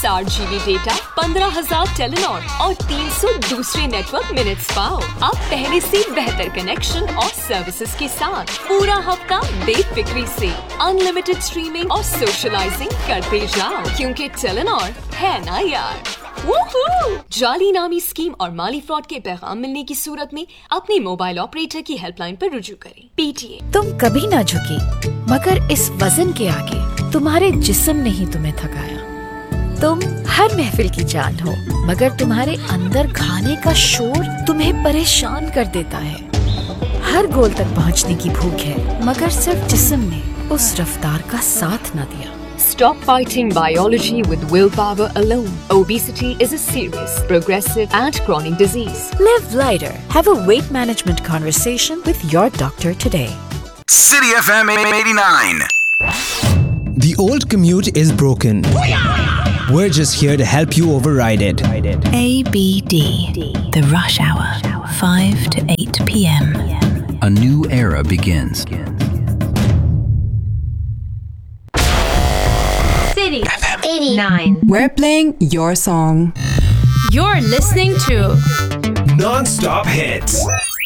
4 GB data, 15,000 Telenor और 300 दूसरे network minutes पाओ। अब पहले से बेहतर कनेक्शन और सर्विसेज के साथ पूरा हफ्ता बेफिक्री से अनलिमिटेड स्ट्रीमिंग और सोशलाइजिंग करते जाओ, क्योंकि टेलीनॉर है ना यार। जाली नामी स्कीम और माली फ्रॉड के पैगाम मिलने की सूरत में अपने मोबाइल ऑपरेटर की हेल्पलाइन पर रुजू करें। PTA। तुम कभी ना झुकी, मगर इस वजन के आगे तुम्हारे जिस्म ने ही तुम्हें थकाया। तुम हर महफिल की जान हो, मगर तुम्हारे अंदर खाने का शोर तुम्हें परेशान कर देता है। हर गोल तक पहुंचने की भूख है, मगर सिर्फ जिस्म ने उस रफ्तार का साथ न दिया। Stop fighting biology with willpower alone. Obesity is a serious, progressive and chronic disease. Live lighter. Have a weight management conversation with your doctor today. City FM 89. The old commute is broken. We're just here to help you override it. ABD. The rush hour. 5 to 8 p.m. A new era begins. City 89. We're playing your song. You're listening to Non-stop hits.